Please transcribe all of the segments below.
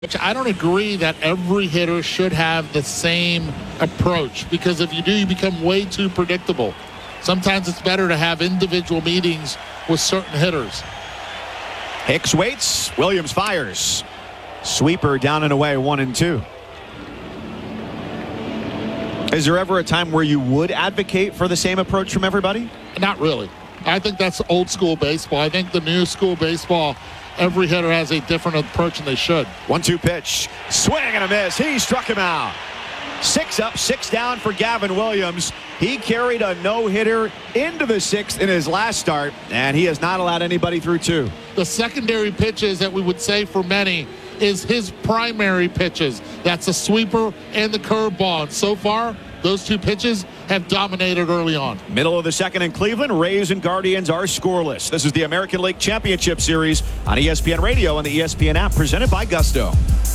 I don't agree that every hitter should have the same approach, because if you do, you become way too predictable. Sometimes it's better to have individual meetings with certain hitters. Hicks waits. Williams fires. Sweeper down and away, 1-2. Is there ever a time where you would advocate for the same approach from everybody? Not really. I think that's old school baseball. I think the new school baseball, every hitter has a different approach, and they should. 1-2 pitch. Swing and a miss. He struck him out. 6 up, 6 down for Gavin Williams. He carried a no-hitter into the 6th in his last start, and he has not allowed anybody through 2. The secondary pitches that we would say for many is his primary pitches. That's the sweeper and the curveball. And so far, those 2 pitches have dominated early on. Middle of the 2nd in Cleveland. Rays and Guardians are scoreless. This is the American League Championship Series on ESPN Radio and the ESPN app, presented by Gusto.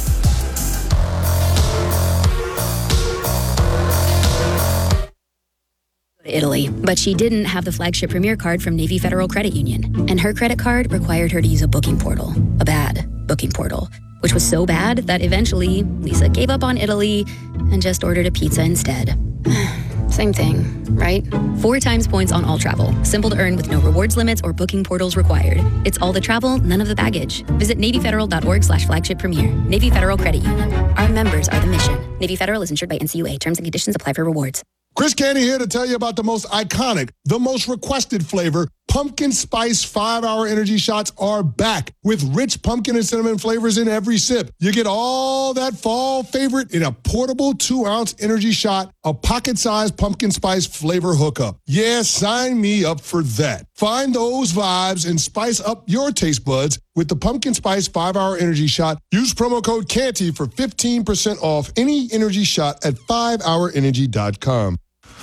Italy, but she didn't have the flagship Premier card from Navy Federal Credit Union, and her credit card required her to use a booking portal, a bad booking portal, which was so bad that eventually Lisa gave up on Italy and just ordered a pizza instead. Same thing, right? 4 times points on all travel. Simple to earn with no rewards limits or booking portals required. It's all the travel, none of the baggage. Visit NavyFederal.org/flagship premier. Navy Federal Credit Union. Our members are the mission. Navy Federal is insured by NCUA. Terms and conditions apply for rewards. Chris Candy here to tell you about the most iconic, the most requested flavor. Pumpkin Spice 5-Hour Energy Shots are back with rich pumpkin and cinnamon flavors in every sip. You get all that fall favorite in a portable 2-ounce energy shot, a pocket-sized pumpkin spice flavor hookup. Yeah, sign me up for that. Find those vibes and spice up your taste buds with the Pumpkin Spice 5-Hour Energy Shot. Use promo code CANTY for 15% off any energy shot at 5hourenergy.com.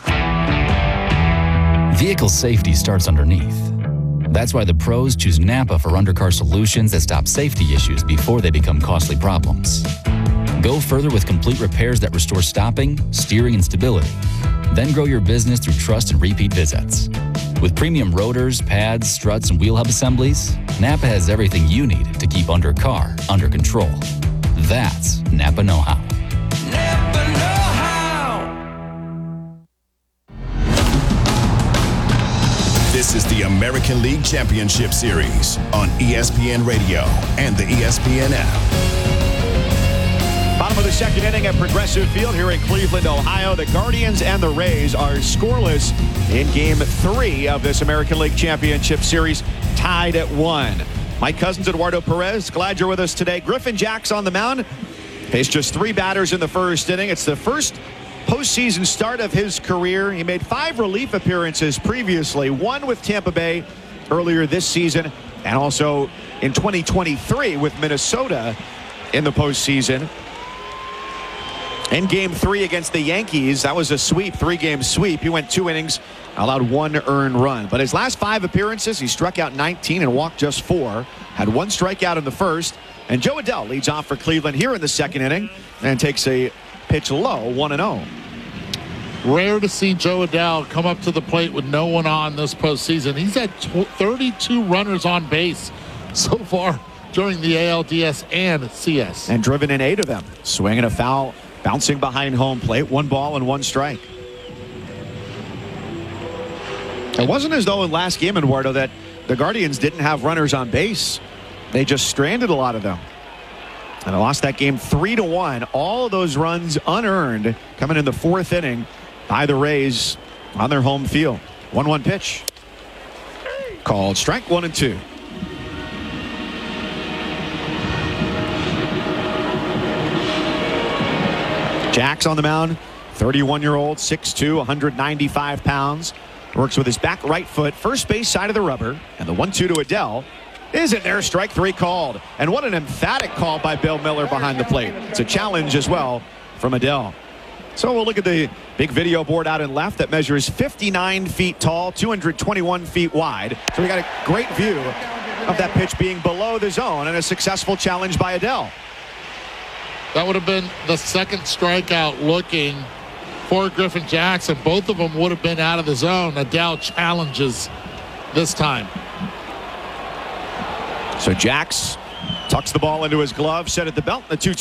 Vehicle safety starts underneath. That's why the pros choose Napa for undercar solutions that stop safety issues before they become costly problems. Go further with complete repairs that restore stopping, steering, and stability. Then grow your business through trust and repeat visits. With premium rotors, pads, struts, and wheel hub assemblies, Napa has everything you need to keep undercar under control. That's Napa know-how. Napa know-how. This is the American League Championship Series on ESPN Radio and the ESPN app. Bottom of the 2nd inning at Progressive Field here in Cleveland, Ohio. The Guardians and the Rays are scoreless in Game 3 of this American League Championship Series, tied at 1. Mike Cousins, Eduardo Perez, glad you're with us today. Griffin Jax on the mound. Faced just 3 batters in the 1st inning. It's the first postseason start of his career. He made 5 relief appearances previously, 1 with Tampa Bay earlier this season, and also in 2023 with Minnesota in the postseason. In Game 3 against the Yankees, that was a sweep, 3-game sweep. He went 2 innings, allowed 1 earned run. But his last 5 appearances, he struck out 19 and walked just 4. Had 1 strikeout in the 1st. And Jo Adell leads off for Cleveland here in the 2nd inning and takes a pitch low, 1-0. Rare to see Jo Adell come up to the plate with no one on this postseason. He's had 32 runners on base so far during the ALDS and CS. And driven in 8 of them. Swinging a foul, bouncing behind home plate. 1 ball and 1 strike. It wasn't as though in last game, Eduardo, that the Guardians didn't have runners on base. They just stranded a lot of them. And they lost that game 3-1. All of those runs unearned coming in the 4th inning by the Rays on their home field. 1-1 pitch. Called strike 1-2. Jax on the mound, 31-year-old, 6'2", 195 pounds. Works with his back right foot, first base side of the rubber. And the 1-2 to Adell is in there, strike 3 called. And what an emphatic call by Bill Miller behind the plate. It's a challenge as well from Adell. So we'll look at the big video board out in left that measures 59 feet tall, 221 feet wide. So we got a great view of that pitch being below the zone and a successful challenge by Adell. That would have been the 2nd strikeout looking for Griffin Jackson. Both of them would have been out of the zone. Adell challenges this time. So Jax Tucks the ball into his glove, set at the belt. The 2-2